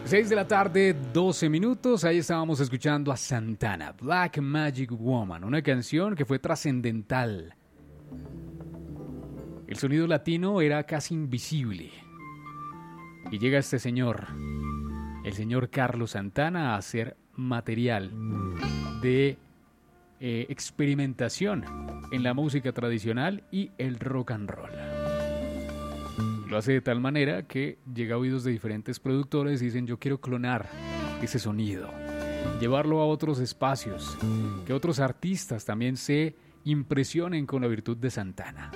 6 de la tarde, 12 minutos. Ahí estábamos escuchando a Santana, Black Magic Woman, una canción que fue trascendental. El sonido latino era casi invisible. Y llega este señor, el señor Carlos Santana, a hacer material de experimentación en la música tradicional y el rock and roll. Lo hace de tal manera que llega a oídos de diferentes productores y dicen: yo quiero clonar ese sonido, llevarlo a otros espacios, que otros artistas también se impresionen con la virtud de Santana.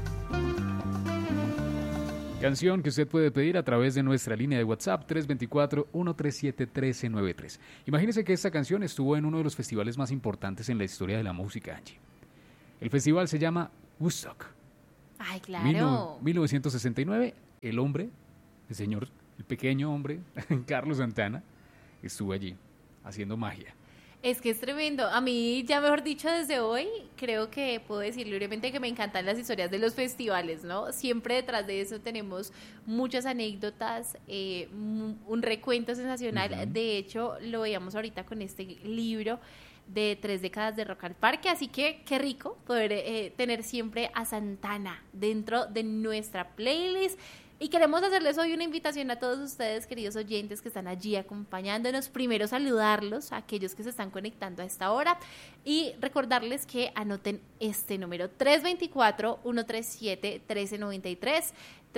Canción que usted puede pedir a través de nuestra línea de WhatsApp 324-137-1393. Imagínese que esta canción estuvo en uno de los festivales más importantes en la historia de la música, Angie. El festival se llama Woodstock. Ay, claro. 1969, el hombre, el pequeño hombre, Carlos Santana, estuvo allí haciendo magia. Es que es tremendo. A mí, ya mejor dicho, desde hoy, creo que puedo decir libremente que me encantan las historias de los festivales, ¿no? Siempre detrás de eso tenemos muchas anécdotas, un recuento sensacional. Uh-huh. De hecho, lo veíamos ahorita con este libro de 3 décadas de Rock al Parque, así que qué rico poder tener siempre a Santana dentro de nuestra playlist. Y queremos hacerles hoy una invitación a todos ustedes, queridos oyentes que están allí acompañándonos. Primero saludarlos, a aquellos que se están conectando a esta hora, y recordarles que anoten este número: 324-137-1393,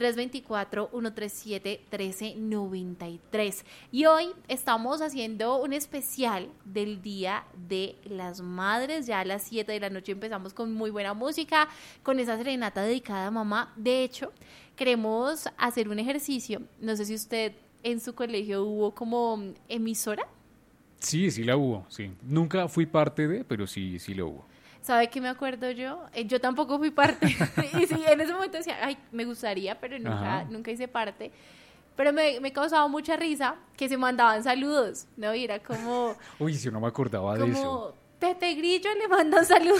324-137-1393. Y hoy estamos haciendo un especial del Día de las Madres. Ya a las 7 de la noche empezamos con muy buena música, con esa serenata dedicada a mamá. De hecho, queremos hacer un ejercicio. No sé si usted en su colegio hubo como emisora. Sí la hubo, sí. Nunca fui parte de, pero sí lo hubo. ¿Sabe qué me acuerdo yo? Yo tampoco fui parte. Y sí, en ese momento decía, ay, me gustaría, pero nunca hice parte. Pero me causaba mucha risa que se mandaban saludos, ¿no? Y era como... Uy, si no me acordaba de eso. Pepe Grillo le manda un saludo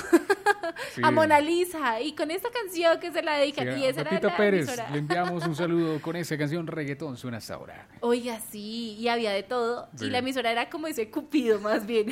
a Mona Lisa, y con esta canción que se la dedican. Sí, y esa Pepito era la Pérez, emisora. Le enviamos un saludo con esa canción reggaetón, suena hasta ahora. Oiga, sí, y había de todo. Sí. Y la emisora era como ese Cupido, más bien.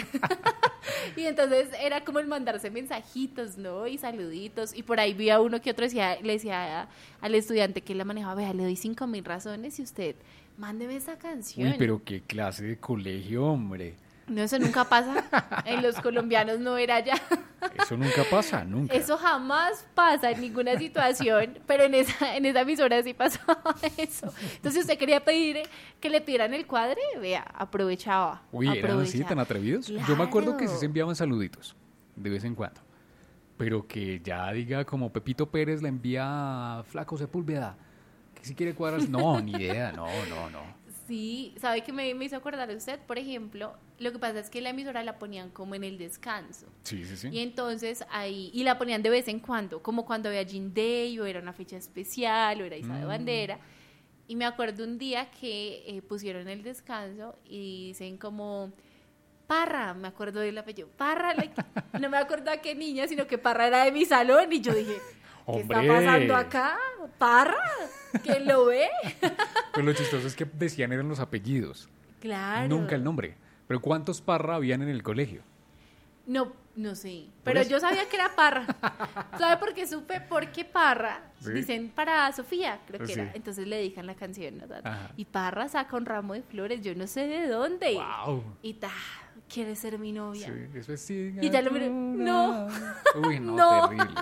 Y entonces era como el mandarse mensajitos, ¿no? Y saluditos. Y por ahí vi a uno que otro le decía al estudiante que la manejaba: vea, le doy 5,000 razones y usted, mándeme esa canción. Uy, pero qué clase de colegio, hombre. No, eso nunca pasa. En los colombianos no era ya. Eso nunca pasa, nunca. Eso jamás pasa en ninguna situación, pero en esa emisora sí pasaba eso. Entonces, si usted quería pedir que le pidieran el cuadre, vea, aprovechaba. Uy, ¿eran así tan atrevidos? Claro. Yo me acuerdo que sí se enviaban saluditos, de vez en cuando. Pero que ya diga como Pepito Pérez le envía a Flaco Sepúlveda, que si quiere cuadras. No, ni idea, no. Sí, ¿sabe qué me hizo acordar a usted? Por ejemplo, lo que pasa es que la emisora la ponían como en el descanso. Sí. Y entonces ahí, y la ponían de vez en cuando, como cuando había Jean Day, o era una fecha especial, o era Isa de Bandera. Y me acuerdo un día que pusieron el descanso y dicen como... Parra, me acuerdo del apellido, Parra, no me acuerdo a qué niña, sino que Parra era de mi salón, y yo dije... ¿Qué está pasando acá? ¿Parra? ¿Quién lo ve? Pues lo chistoso es que decían eran los apellidos. Claro. Nunca el nombre. Pero ¿cuántos Parra habían en el colegio? No sé. Pero yo sabía que era Parra. ¿Sabe por qué supe? Porque Parra, ¿sí? Dicen para Sofía, creo que era. Entonces le dedican la canción, ¿no? Y Parra saca un ramo de flores, yo no sé de dónde. Wow. Y quiere ser mi novia. Sí, eso es sí. Y ya lo miré. No. Uy, no, terrible.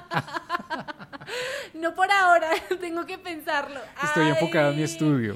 No por ahora, tengo que pensarlo. Estoy enfocada en mi estudio.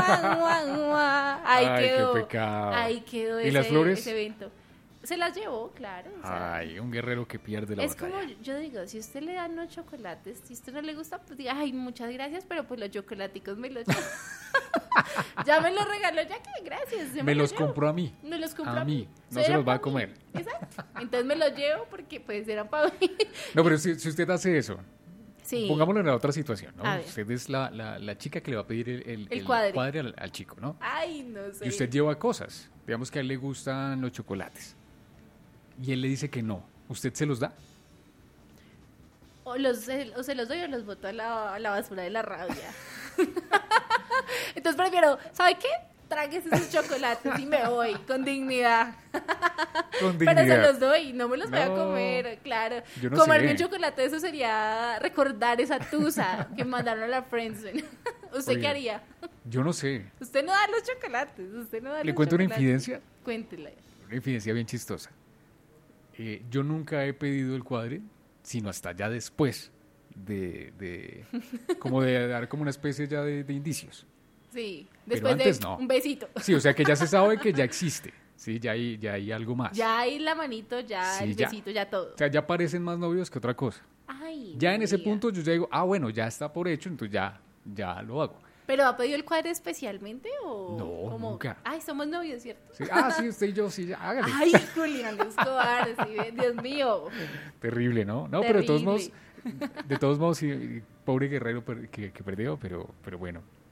Ahí quedó. Qué pecado. Ahí quedó ¿Y las flores? Ese evento. Se las llevó, claro. O sea, ay, un guerrero que pierde la batalla. Es como, yo digo, si usted le dan unos chocolates, si a usted no le gusta, pues diga, ay, muchas gracias, pero pues los chocolaticos me los llevo. Ya me los regaló, ya que gracias. Me los compró a mí. Me los compró a mí. No se los va a comer. Exacto. Entonces me los llevo porque pues eran para mí. No, pero si usted hace eso, sí. Pongámoslo en la otra situación, ¿no? Usted es la chica que le va a pedir el cuadre al chico, ¿no? Ay, no sé. Y usted lleva cosas. Digamos que a él le gustan los chocolates. Y él le dice que no. ¿Usted se los da? O se los doy o los boto a la basura de la rabia. Entonces prefiero, ¿sabe qué? tráguese esos chocolates y me voy con dignidad. Con Pero se dignidad. los doy, no me los voy a No, comer, claro. yo no Comerme sé. un chocolate, eso sería recordar esa tusa que mandaron a la friendzone. ¿Usted Oiga. qué haría? Yo no sé. Usted no da los chocolates, usted no da ¿Le los cuento una chocolates. infidencia? Cuéntela. Una infidencia bien chistosa. Yo nunca he pedido el cuadre, sino hasta ya después como de dar como una especie ya de indicios. Sí, Pero después antes de no. un besito. Sí, o sea que ya se sabe que ya existe. Sí, ya hay algo más. Ya hay la manito, ya Sí, el ya. besito, ya todo. O sea, ya parecen más novios que otra cosa. Ay, Ya en ese María. punto yo ya digo, bueno, ya está por hecho, entonces ya lo hago. ¿Pero ha pedido el cuadro especialmente o No, como, nunca. Ay, somos novios, ¿cierto? Sí, sí, usted y yo, sí, ya, hágale. Ay, Julián Escobar, sí, Dios mío. Terrible, ¿no? No, pero Terrible. de todos modos, sí, pobre guerrero que perdió, pero bueno.